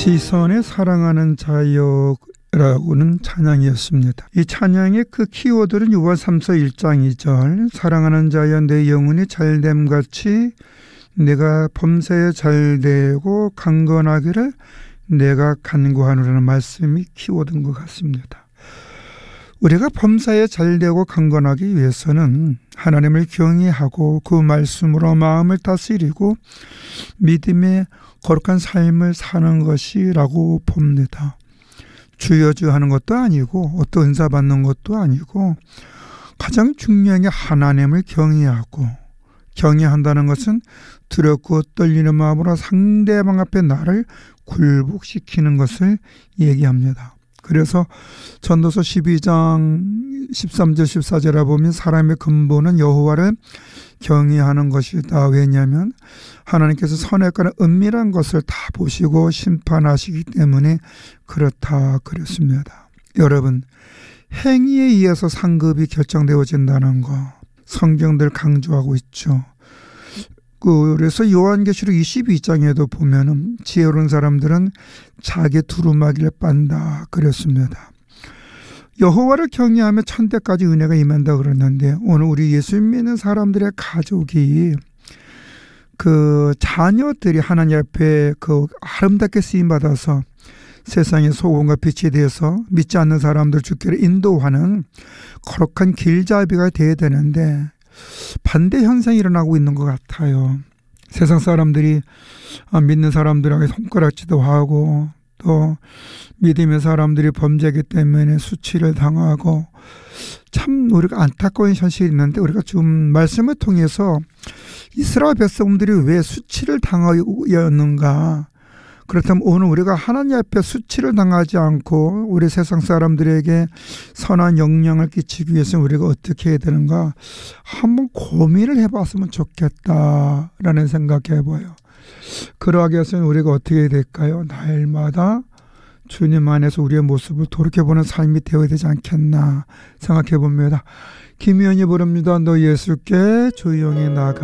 지선의 사랑하는 자여라고는 찬양이었습니다. 이 찬양의 그 키워드는 요한 3서 1장 2절 사랑하는 자여 내 영혼이 잘됨같이 내가 범사에 잘되고 강건하기를 내가 간구하노라는 말씀이 키워드인 것 같습니다. 우리가 범사에 잘되고 강건하기 위해서는 하나님을 경외하고 그 말씀으로 마음을 다스리고 믿음의 거룩한 삶을 사는 것이라고 봅니다. 주여주하는 것도 아니고 어떤 은사 받는 것도 아니고 가장 중요한 게 하나님을 경외하고 경외한다는 것은 두렵고 떨리는 마음으로 상대방 앞에 나를 굴복시키는 것을 얘기합니다. 그래서 전도서 12장 13절 14절에 보면 사람의 근본은 여호와를 경외하는 것이다. 왜냐하면 하나님께서 선악과는 은밀한 것을 다 보시고 심판하시기 때문에 그렇다 그랬습니다. 여러분, 행위에 의해서 상급이 결정되어진다는 거 성경들 강조하고 있죠. 그래서 요한계시록 22장에도 보면은 지혜로운 사람들은 자기 두루마기를 빤다 그랬습니다. 여호와를 경외하며 천대까지 은혜가 임한다 그랬는데 오늘 우리 예수 믿는 사람들의 가족이 그 자녀들이 하나님 앞에 그 아름답게 쓰임 받아서 세상의 소금과 빛이 되어서 믿지 않는 사람들 주께로 인도하는 거룩한 길잡이가 되어야 되는데 반대 현상이 일어나고 있는 것 같아요. 세상 사람들이 믿는 사람들에게 손가락질도 하고 또 믿음의 사람들이 범죄하기 때문에 수치를 당하고 참 우리가 안타까운 현실이 있는데 우리가 좀 말씀을 통해서 이스라엘 백성들이 왜 수치를 당하였는가, 그렇다면 오늘 우리가 하나님 앞에 수치를 당하지 않고 우리 세상 사람들에게 선한 영향을 끼치기 위해서 우리가 어떻게 해야 되는가 한번 고민을 해봤으면 좋겠다라는 생각해봐요. 그러하기 위해서는 우리가 어떻게 해야 될까요? 날마다 주님 안에서 우리의 모습을 돌이켜보는 삶이 되어야 되지 않겠나 생각해봅니다. 김희연이 부릅니다. 너 예수께 조용히 나가.